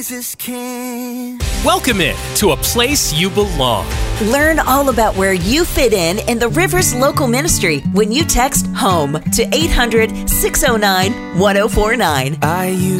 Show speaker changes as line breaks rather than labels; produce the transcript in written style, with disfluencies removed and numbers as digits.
Jesus can.
Welcome in to a place you belong.
Learn all about where you fit in the Rivers Local Ministry when you text HOME to 800-609-1049.
I use